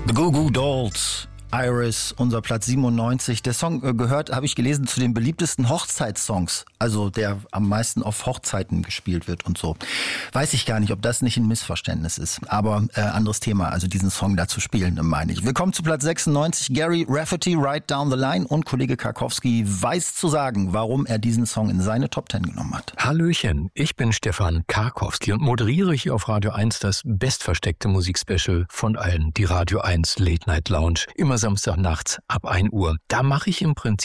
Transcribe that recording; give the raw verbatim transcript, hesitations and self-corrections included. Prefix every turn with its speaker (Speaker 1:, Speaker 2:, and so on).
Speaker 1: The Goo Goo Dolls, Iris, unser Platz siebenundneunzig. Der Song äh, gehört, habe ich gelesen, zu den beliebtesten Hochzeitssongs. Also der am meisten auf Hochzeiten gespielt wird und so. Weiß ich gar nicht, ob das nicht ein Missverständnis ist. Aber äh, anderes Thema, also diesen Song da zu spielen, meine ich. Willkommen zu Platz sechsundneunzig. Gary Rafferty, Right Down the Line. Und Kollege Karkowski weiß zu sagen, warum er diesen Song in seine Top Ten genommen hat.
Speaker 2: Hallöchen, ich bin Stefan Karkowski und moderiere hier auf Radio eins das bestversteckte Musikspecial von allen, die Radio eins Late Night Lounge. Immer Samstagnachts ab ein Uhr. Da mache ich im Prinzip